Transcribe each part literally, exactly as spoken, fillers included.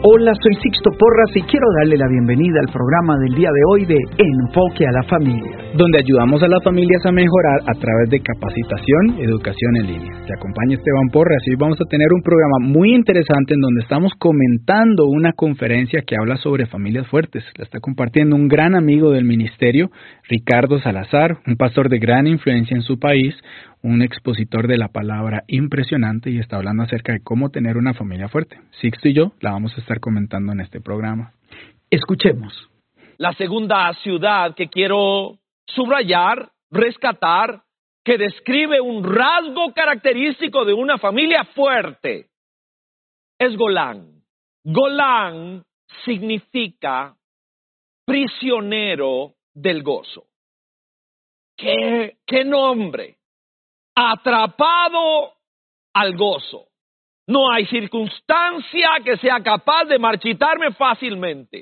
Hola, soy Sixto Porras y quiero darle la bienvenida al programa del día de hoy de Enfoque a la Familia, donde ayudamos a las familias a mejorar a través de capacitación y educación en línea. Te acompaña Esteban Porras y hoy vamos a tener un programa muy interesante en donde estamos comentando una conferencia que habla sobre familias fuertes. La está compartiendo un gran amigo del ministerio, Ricardo Salazar, un pastor de gran influencia en su país, un expositor de la palabra impresionante, y está hablando acerca de cómo tener una familia fuerte. Sixto y yo la vamos a estar comentando en este programa. Escuchemos. La segunda ciudad que quiero subrayar, rescatar, que describe un rasgo característico de una familia fuerte, es Golán. Golán significa prisionero del gozo. ¿Qué, qué nombre? Atrapado al gozo. No hay circunstancia que sea capaz de marchitarme fácilmente.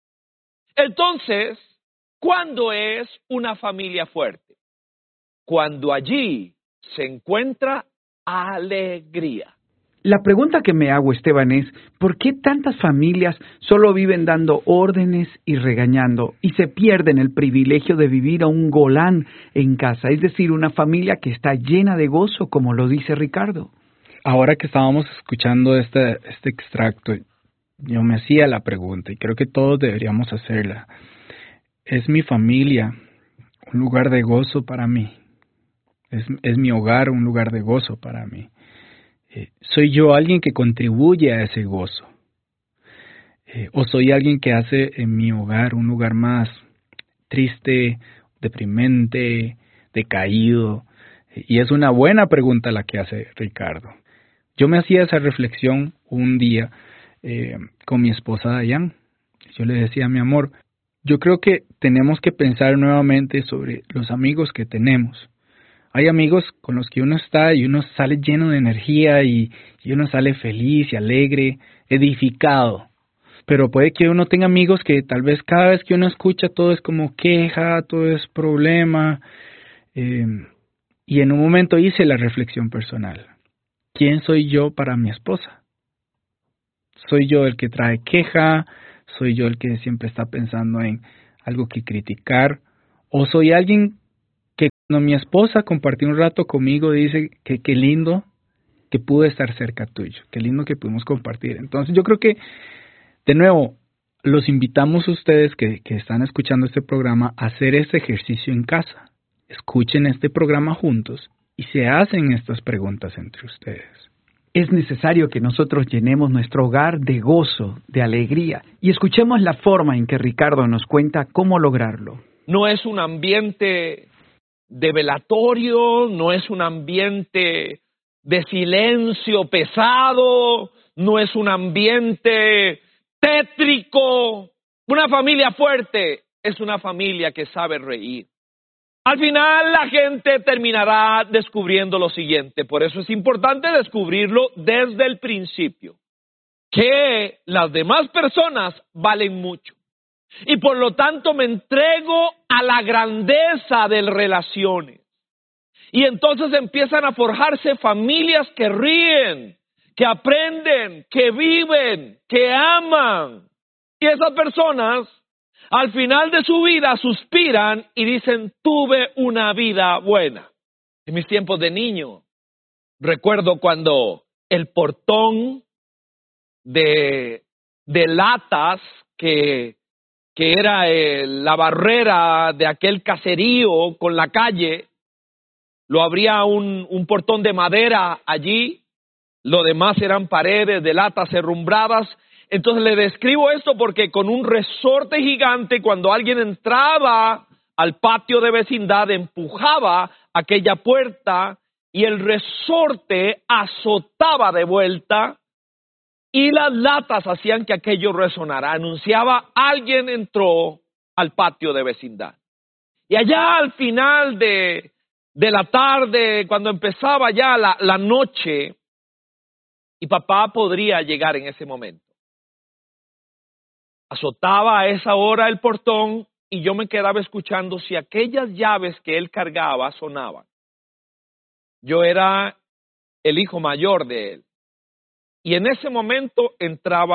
Entonces, ¿cuándo es una familia fuerte? Cuando allí se encuentra alegría. La pregunta que me hago, Esteban, es ¿por qué tantas familias solo viven dando órdenes y regañando y se pierden el privilegio de vivir a un Golán en casa? Es decir, una familia que está llena de gozo, como lo dice Ricardo. Ahora que estábamos escuchando este, este extracto, yo me hacía la pregunta y creo que todos deberíamos hacerla. ¿Es mi familia un lugar de gozo para mí? ¿Es, es mi hogar un lugar de gozo para mí? Eh, ¿Soy yo alguien que contribuye a ese gozo? Eh, ¿O soy alguien que hace en mi hogar un lugar más triste, deprimente, decaído? Eh, y es una buena pregunta la que hace Ricardo. Yo me hacía esa reflexión un día eh, con mi esposa Dayan. Yo le decía, mi amor, yo creo que tenemos que pensar nuevamente sobre los amigos que tenemos. Hay amigos con los que uno está y uno sale lleno de energía y, y uno sale feliz y alegre, edificado. Pero puede que uno tenga amigos que tal vez cada vez que uno escucha todo es como queja, todo es problema. Eh, y en un momento hice la reflexión personal. ¿Quién soy yo para mi esposa? ¿Soy yo el que trae queja? ¿Soy yo el que siempre está pensando en algo que criticar? ¿O soy alguien que cuando mi esposa compartió un rato conmigo dice que qué lindo que pude estar cerca tuyo, qué lindo que pudimos compartir? Entonces yo creo que, de nuevo, los invitamos a ustedes que, que están escuchando este programa a hacer este ejercicio en casa. Escuchen este programa juntos y se hacen estas preguntas entre ustedes. Es necesario que nosotros llenemos nuestro hogar de gozo, de alegría, y escuchemos la forma en que Ricardo nos cuenta cómo lograrlo. No es un ambiente de velatorio, no es un ambiente de silencio pesado, no es un ambiente tétrico. Una familia fuerte es una familia que sabe reír. Al final la gente terminará descubriendo lo siguiente, por eso es importante descubrirlo desde el principio, que las demás personas valen mucho. Y por lo tanto me entrego a la grandeza de las relaciones. Y entonces empiezan a forjarse familias que ríen, que aprenden, que viven, que aman. Y esas personas al final de su vida suspiran y dicen, tuve una vida buena. En mis tiempos de niño, recuerdo cuando el portón de, de latas que... que era eh, la barrera de aquel caserío con la calle, lo abría un, un portón de madera allí, lo demás eran paredes de latas herrumbradas. Entonces le describo esto porque con un resorte gigante, cuando alguien entraba al patio de vecindad, empujaba aquella puerta y el resorte azotaba de vuelta. Y las latas hacían que aquello resonara. Anunciaba, alguien entró al patio de vecindad. Y allá al final de, de la tarde, cuando empezaba ya la, la noche, y papá podría llegar en ese momento. Azotaba a esa hora el portón y yo me quedaba escuchando si aquellas llaves que él cargaba sonaban. Yo era el hijo mayor de él. Y en ese momento entraba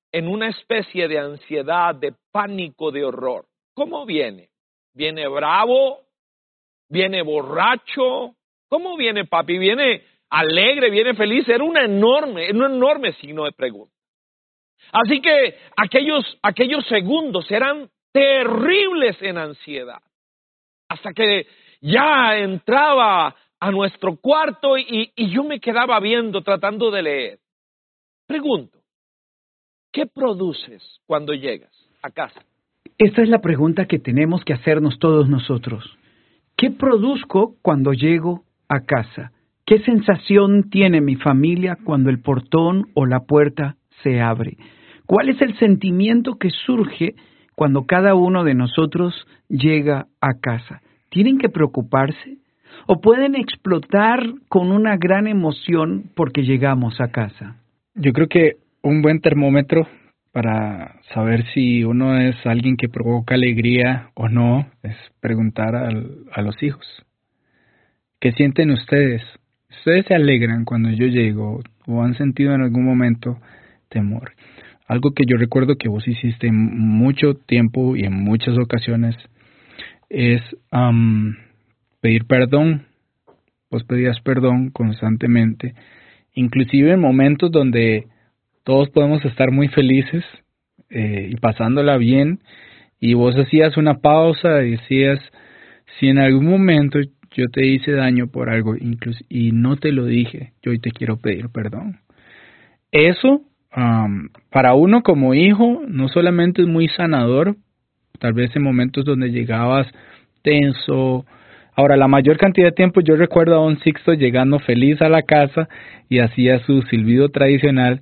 en una especie de ansiedad, de pánico, de horror. ¿Cómo viene? ¿Viene bravo? ¿Viene borracho? ¿Cómo viene papi? ¿Viene alegre? ¿Viene feliz? Era una enorme, un enorme signo de pregunta. Así que aquellos, aquellos segundos eran terribles en ansiedad. Hasta que ya entraba a nuestro cuarto y, y yo me quedaba viendo, tratando de leer. Pregunto, ¿qué produces cuando llegas a casa? Esta es la pregunta que tenemos que hacernos todos nosotros. ¿Qué produzco cuando llego a casa? ¿Qué sensación tiene mi familia cuando el portón o la puerta se abre? ¿Cuál es el sentimiento que surge cuando cada uno de nosotros llega a casa? ¿Tienen que preocuparse? ¿O pueden explotar con una gran emoción porque llegamos a casa? Yo creo que un buen termómetro para saber si uno es alguien que provoca alegría o no es preguntar al, a los hijos. ¿Qué sienten ustedes? ¿Ustedes se alegran cuando yo llego o han sentido en algún momento temor? Algo que yo recuerdo que vos hiciste mucho tiempo y en muchas ocasiones es um, pedir perdón. Vos pedías perdón constantemente, inclusive en momentos donde todos podemos estar muy felices eh, y pasándola bien, y vos hacías una pausa y decías, si en algún momento yo te hice daño por algo incluso, y no te lo dije, yo hoy te quiero pedir perdón. Eso, um, para uno como hijo, no solamente es muy sanador, tal vez en momentos donde llegabas tenso. Ahora, la mayor cantidad de tiempo yo recuerdo a don Sixto llegando feliz a la casa y hacía su silbido tradicional.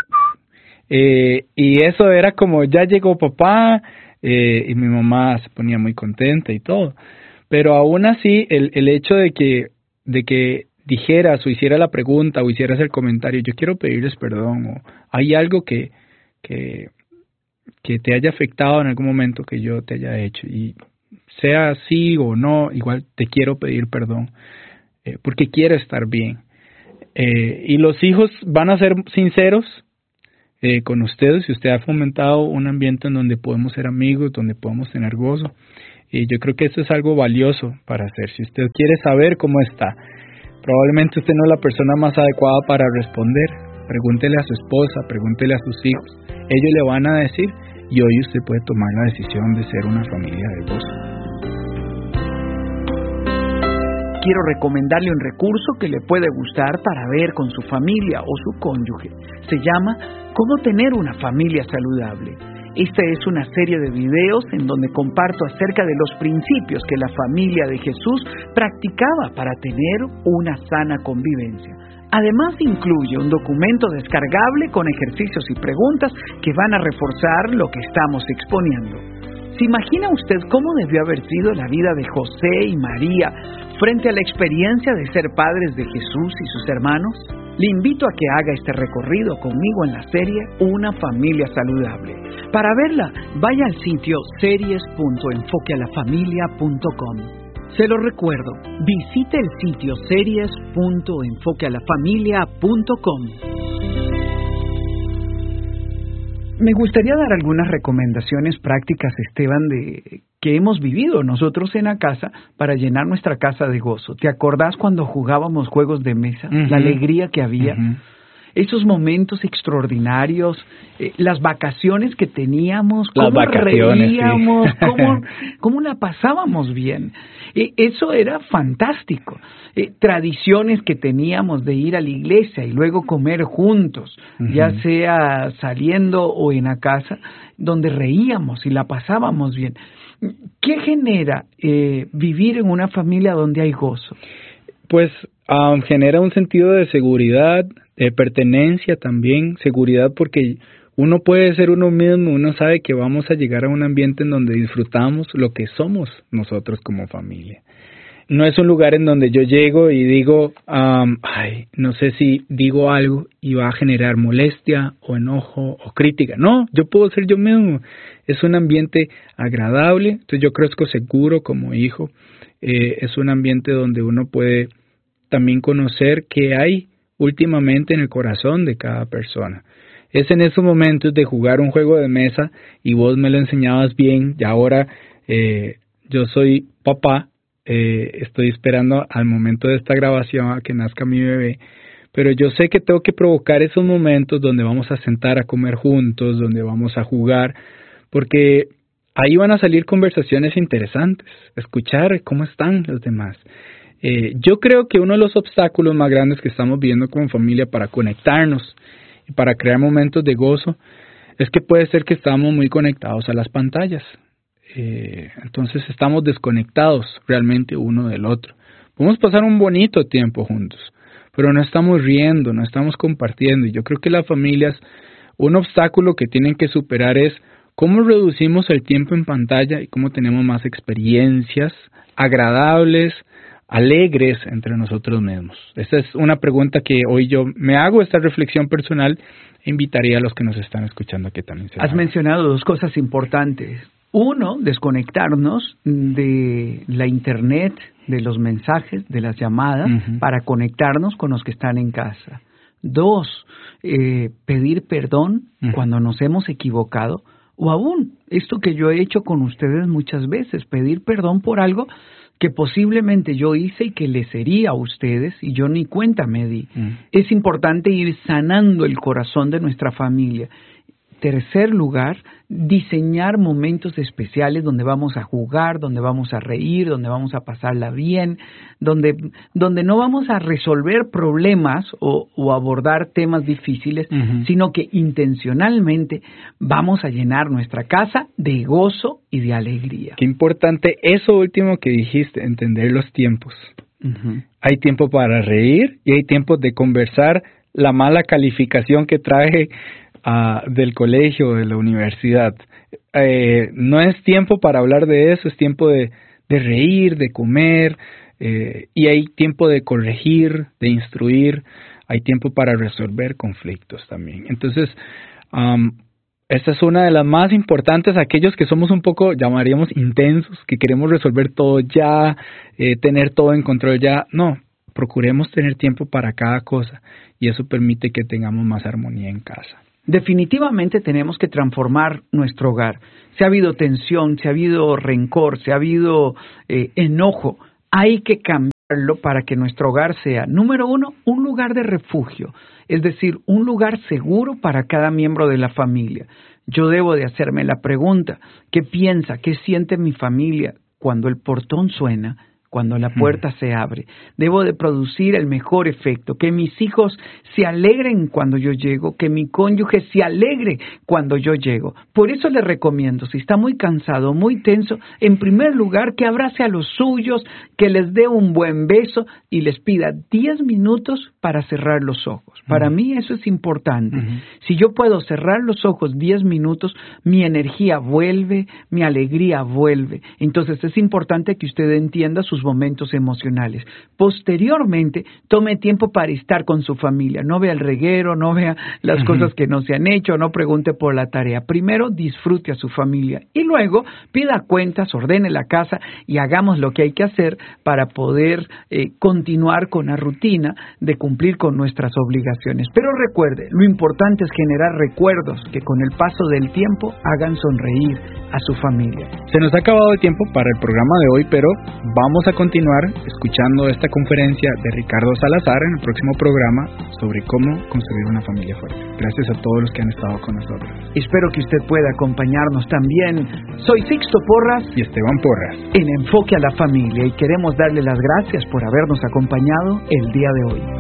Eh, y eso era como, ya llegó papá, eh, y mi mamá se ponía muy contenta y todo. Pero aún así, el, el hecho de que, de que dijeras o hicieras la pregunta o hicieras el comentario, yo quiero pedirles perdón, o hay algo que, que, que te haya afectado en algún momento que yo te haya hecho, y sea así o no, igual te quiero pedir perdón, eh, porque quiero estar bien. Eh, y los hijos van a ser sinceros eh, con ustedes, si usted ha fomentado un ambiente en donde podemos ser amigos, donde podemos tener gozo. Y yo creo que eso es algo valioso para hacer. Si usted quiere saber cómo está, probablemente usted no es la persona más adecuada para responder. Pregúntele a su esposa, pregúntele a sus hijos. Ellos le van a decir, y hoy usted puede tomar la decisión de ser una familia de gozo. Quiero recomendarle un recurso que le puede gustar para ver con su familia o su cónyuge. Se llama ¿Cómo tener una familia saludable? Esta es una serie de videos en donde comparto acerca de los principios que la familia de Jesús practicaba para tener una sana convivencia. Además, incluye un documento descargable con ejercicios y preguntas que van a reforzar lo que estamos exponiendo. ¿Se imagina usted cómo debió haber sido la vida de José y María frente a la experiencia de ser padres de Jesús y sus hermanos? Le invito a que haga este recorrido conmigo en la serie Una Familia Saludable. Para verla, vaya al sitio series punto enfoque a la familia punto com. Se lo recuerdo, visite el sitio series punto enfoque a la familia punto com. Me gustaría dar algunas recomendaciones prácticas, Esteban, de que hemos vivido nosotros en la casa para llenar nuestra casa de gozo. ¿Te acordás cuando jugábamos juegos de mesa? Uh-huh. La alegría que había. Uh-huh. Esos momentos extraordinarios, eh, las vacaciones que teníamos, las cómo reíamos, sí. cómo, cómo la pasábamos bien. Eh, eso era fantástico. Eh, tradiciones que teníamos de ir a la iglesia y luego comer juntos, uh-huh. ya sea saliendo o en la casa, donde reíamos y la pasábamos bien. ¿Qué genera eh, vivir en una familia donde hay gozo? Pues um, genera un sentido de seguridad, de pertenencia también, seguridad porque uno puede ser uno mismo, uno sabe que vamos a llegar a un ambiente en donde disfrutamos lo que somos nosotros como familia. No es un lugar en donde yo llego y digo, um, ay, no sé si digo algo y va a generar molestia o enojo o crítica. No, yo puedo ser yo mismo. Es un ambiente agradable, entonces yo crezco seguro como hijo. Eh, es un ambiente donde uno puede también conocer qué hay últimamente en el corazón de cada persona. es en esos momentos de jugar un juego de mesa y vos me lo enseñabas bien y ahora eh, yo soy papá, eh, estoy esperando al momento de esta grabación a que nazca mi bebé, pero yo sé que tengo que provocar esos momentos donde vamos a sentar a comer juntos, donde vamos a jugar, porque ahí van a salir conversaciones interesantes, escuchar cómo están los demás. Eh, yo creo que uno de los obstáculos más grandes que estamos viendo como familia para conectarnos y para crear momentos de gozo es que puede ser que estamos muy conectados a las pantallas. Eh, entonces estamos desconectados realmente uno del otro. Podemos pasar un bonito tiempo juntos, pero no estamos riendo, no estamos compartiendo. Y yo creo que las familias, un obstáculo que tienen que superar es cómo reducimos el tiempo en pantalla y cómo tenemos más experiencias agradables, alegres entre nosotros mismos. Esa es una pregunta que hoy yo me hago, esta reflexión personal, e invitaría a los que nos están escuchando a que también se Has hagan. mencionado dos cosas importantes. Uno, desconectarnos de la internet, de los mensajes, de las llamadas, uh-huh. para conectarnos con los que están en casa. Dos, eh, pedir perdón uh-huh. cuando nos hemos equivocado, o aún, esto que yo he hecho con ustedes muchas veces, pedir perdón por algo que posiblemente yo hice y que les hería a ustedes y yo ni cuenta me di. Mm. Es importante ir sanando el corazón de nuestra familia. Tercer lugar, diseñar momentos especiales donde vamos a jugar, donde vamos a reír, donde vamos a pasarla bien, donde, donde no vamos a resolver problemas o, o abordar temas difíciles, uh-huh. sino que intencionalmente vamos a llenar nuestra casa de gozo y de alegría. Qué importante eso último que dijiste, entender los tiempos. Uh-huh. Hay tiempo para reír y hay tiempo de conversar la mala calificación que trae Uh, del colegio, de la universidad. Eh, no es tiempo para hablar de eso, es tiempo de, de reír, de comer, eh, y hay tiempo de corregir, de instruir, hay tiempo para resolver conflictos también. Entonces, um, esta es una de las más importantes, aquellos que somos un poco, llamaríamos intensos, que queremos resolver todo ya, eh, tener todo en control ya. No, procuremos tener tiempo para cada cosa, y eso permite que tengamos más armonía en casa. Definitivamente tenemos que transformar nuestro hogar. Si ha habido tensión, si ha habido rencor, si ha habido eh, enojo, hay que cambiarlo para que nuestro hogar sea, número uno, un lugar de refugio, es decir, un lugar seguro para cada miembro de la familia. Yo debo de hacerme la pregunta, ¿qué piensa, qué siente mi familia cuando el portón suena? Cuando la puerta se abre, debo de producir el mejor efecto, que mis hijos se alegren cuando yo llego, que mi cónyuge se alegre cuando yo llego. Por eso les recomiendo, si está muy cansado, muy tenso, en primer lugar, que abrace a los suyos, que les dé un buen beso y les pida diez minutos para cerrar los ojos. Para uh-huh. mí eso es importante. Uh-huh. Si yo puedo cerrar los ojos diez minutos, mi energía vuelve, mi alegría vuelve. Entonces es importante que usted entienda sus momentos emocionales. Posteriormente, tome tiempo para estar con su familia. No vea el reguero, no vea las uh-huh. cosas que no se han hecho, no pregunte por la tarea. Primero, disfrute a su familia y luego pida cuentas, ordene la casa y hagamos lo que hay que hacer para poder eh, continuar con la rutina de cumplir con nuestras obligaciones. Pero recuerde, lo importante es generar recuerdos que con el paso del tiempo hagan sonreír a su familia. Se nos ha acabado el tiempo para el programa de hoy, pero vamos a continuar escuchando esta conferencia de Ricardo Salazar en el próximo programa sobre cómo construir una familia fuerte. Gracias a todos los que han estado con nosotros. Espero que usted pueda acompañarnos también. Soy Sixto Porras y Esteban Porras en Enfoque a la Familia y queremos darle las gracias por habernos acompañado el día de hoy.